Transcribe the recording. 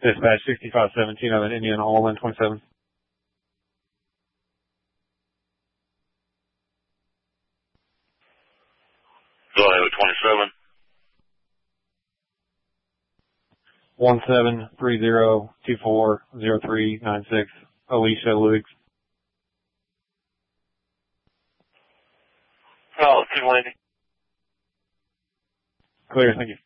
Dispatch 6517 on an Indian All-In 27. Ohio 27. 1730240396, Alicia Luke. Oh, 290. Clear, thank you.